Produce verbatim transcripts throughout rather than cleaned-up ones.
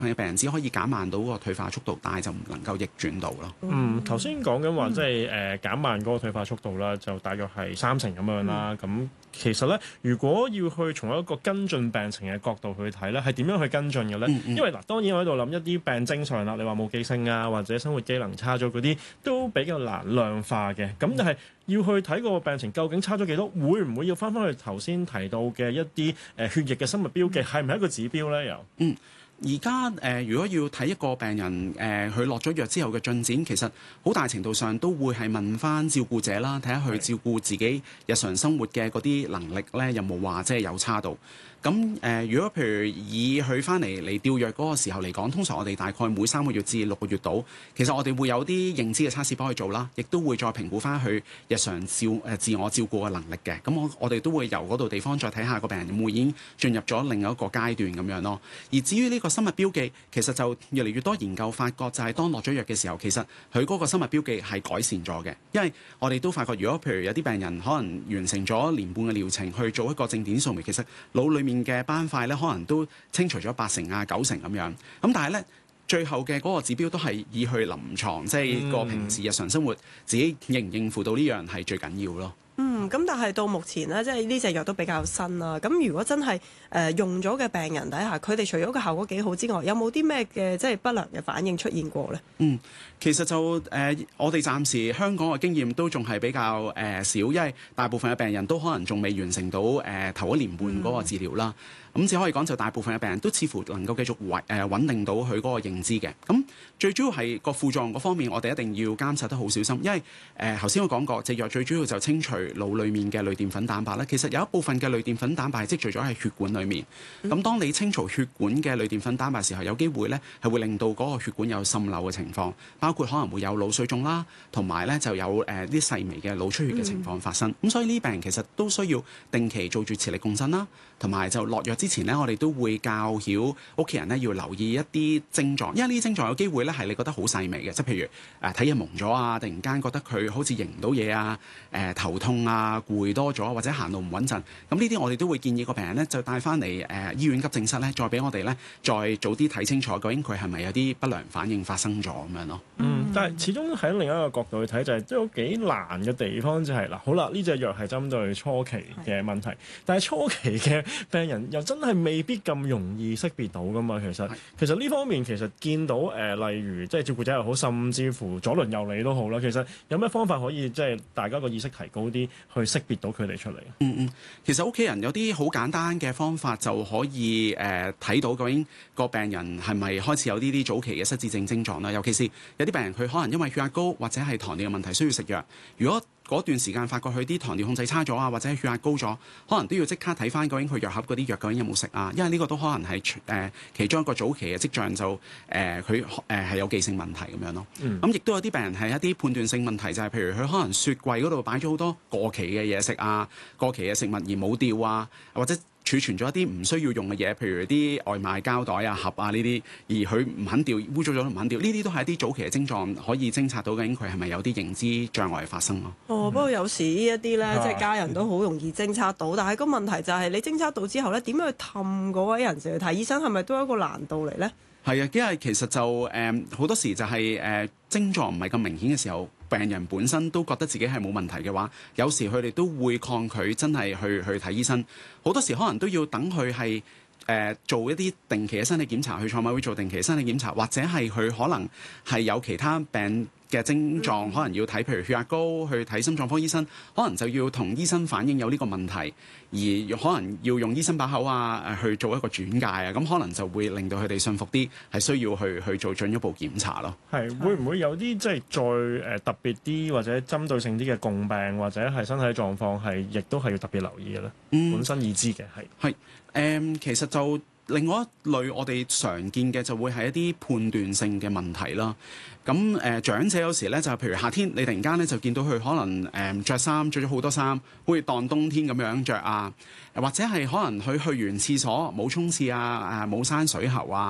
嘅病人只可以減慢到個退化速度，但係就唔能夠逆轉到咯。 嗯，頭先講緊話即係誒減慢嗰個退化速度啦，就大約係三成咁樣啦。咁、嗯、其實咧，如果要去從一個跟進病情嘅角度去睇咧，係點樣去跟進嘅咧？嗯嗯、因為嗱，當然我喺度諗一啲病徵上啦，你話冇記性啊，或者生活機能差咗嗰啲，都比較難量化嘅。咁但係要去睇個病情究竟差咗幾多，會唔會要翻返去頭先提到嘅一啲誒血液嘅生物標記，係唔係一個指標咧？又嗯。而家誒，如果要睇一個病人誒，佢落咗藥之後嘅進展，其實好大程度上都會係問翻照顧者啦，睇下佢照顧自己日常生活嘅嗰啲能力咧，有冇話即係有差到。咁誒、呃，如果譬如以佢翻嚟嚟吊藥嗰個時候嚟講，通常我哋大概每三個月至六個月度，其實我哋會有啲認知嘅測試幫佢做啦，亦都會再評估翻佢日常照誒自我照顧嘅能力嘅。咁我我哋都會由嗰度地方再睇下個病人有冇已經進入咗另一個階段咁樣咯。而至於呢個生物標記，其實就越嚟越多研究發覺，就係當落咗藥嘅時候，其實佢嗰個生物標記係改善咗嘅。因為我哋都發覺，如果譬如有啲病人可能完成咗年半嘅療程去做一個正電掃描，其實腦裡面嘅斑塊咧，可能都清除咗八成啊、九成咁樣。咁但係咧，最後嘅嗰個指標都係以去臨床，即係個平時日常生活自己應唔應付到呢樣係最緊要咯。 嗯，咁但係到目前咧，即係呢隻藥都比較新啦。咁如果真係誒、呃、用咗嘅病人底下，佢哋除咗個效果幾好之外，有冇啲咩嘅即係不良嘅反應出現過咧？嗯， 其實就誒、呃，我哋暫時香港嘅經驗都仲係比較誒、呃、少，因為大部分嘅病人都可能仲未完成到誒、呃、頭一年半嗰個治療啦。咁、嗯、只可以講就大部分嘅病人都似乎能夠繼續穩誒、呃、穩定到佢嗰個認知嘅。咁最主要係個副作用嗰方面，我哋一定要監察得好小心，因為誒頭先我講過，隻藥最主要就清除腦裡面嘅類澱粉蛋白咧。其實有一部分嘅類澱粉蛋白係積聚咗喺血管裡面。咁、嗯、當你清除血管嘅類澱粉蛋白時候，有機會咧係會令到嗰個血管有滲漏嘅情況，包括可能會有腦水腫啦，同埋咧就有誒啲、呃、細微嘅腦出血嘅情況發生。咁、嗯、所以呢啲病人其實都需要定期做住磁力共振啦，同埋就落藥之前呢，我哋都會教曉屋企人呢要留意一啲症狀，因為呢啲症狀有機會咧係你覺得好細微嘅，即係譬如誒睇嘢矇咗啊，突然間覺得佢好似認唔到嘢啊，誒、呃、頭痛啊，攰多咗，或者行路唔穩陣。咁呢啲我哋都會建議個病人呢就帶翻嚟誒醫院急症室咧，再俾我哋咧再早啲睇清楚，究竟佢係咪有啲不良反應發生咗咁樣咯。 嗯，但係始終喺另一個角度去睇，就係都有幾難嘅地方，就係、是、嗱，好啦，呢隻藥係針對初期嘅問題，是但係初期嘅病人又真係未必咁容易識別到噶嘛。其實是其實呢方面其實見到誒、呃，例如即係照顧者又好，甚至乎左鄰右里都好啦。其實有咩方法可以即係大家個意識提高啲，去識別到佢哋出嚟？ 嗯嗯，其實屋企人有啲好簡單嘅方法就可以誒睇、呃、到究竟個病人係咪開始有呢啲早期嘅失智症症狀啦。尤其是有啲病人佢可能因為血壓高或者係糖尿嘅問題需要食藥，如果嗰段時間發覺佢啲糖尿控制差咗啊，或者血壓高咗，可能都要即刻睇翻究竟佢藥盒嗰啲藥究竟有冇食啊，因為呢個都可能係誒、呃、其中一個早期嘅跡象，就誒佢誒係有記性問題咁樣咯。咁亦都有啲病人係一啲判斷性問題，就係、是、譬如佢可能雪櫃嗰度擺咗好多過期嘅嘢食啊，過期嘅食物而冇掉啊，或者儲存咗一啲唔需要用嘅嘢，譬如啲外賣膠袋啊、盒啊呢啲，而佢唔肯掉，污糟咗都唔肯掉，呢啲都係一啲早期嘅症狀，可以偵察到究竟佢係咪有啲認知障礙發生咯。 哦，不過有時呢一啲咧，嗯、即係家人都好容易偵測到，但係個問題就係你偵測到之後咧，點樣去氹嗰位人士去睇醫生，係咪都有一個難度嚟咧？ 係啊，因為其實就誒好、呃、多時就係、是、誒、呃、症狀唔係咁明顯嘅時候，病人本身都覺得自己係冇問題嘅話，有時佢哋都會抗拒真係去去睇醫生。好多時可能都要等佢係誒做一啲定期嘅身體檢查，去賽馬會做定期嘅身體檢查，或者係佢可能係有其他病嘅症狀，可能要睇，譬如血壓高，去睇心臟科醫生，可能就要同醫生反映有呢個問題，而可能要用醫生把口啊，去做一個轉介啊，咁可能就會令到佢哋信服啲，係需要去去做進一步檢查咯。 係會唔會有啲即係再誒特別啲或者針對性啲嘅共病或者係身體狀況係，亦都係要特別留意嘅咧？嗯、本身已知嘅係係誒，其實就另外一類我哋常見嘅就會係一啲判斷性嘅問題啦。咁誒、呃、長者有時咧就係譬如夏天，你突然間咧就見到佢可能誒著衫着咗好多衫，好似當冬天咁樣着啊，或者係可能佢去完廁所冇沖廁啊，誒冇閂水喉啊，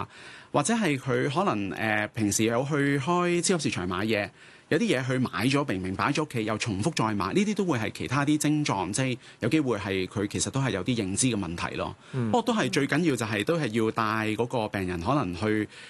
或者係佢可能誒、呃、平時有去開超級市場買嘢。有啲嘢佢買咗，明明擺咗屋企，又重複再買，呢啲都會係其他啲症狀，即係有機會係佢其實都係有啲認知嘅問題咯。 嗯、 不過都係最緊要就係、是、都係要帶嗰個病人可能去